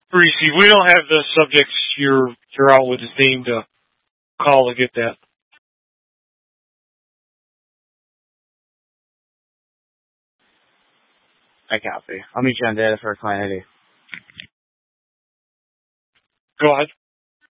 Reese, we don't have the subjects you're out with the theme to call to get that. I copy. I'll meet you on data for Client ID. Go ahead.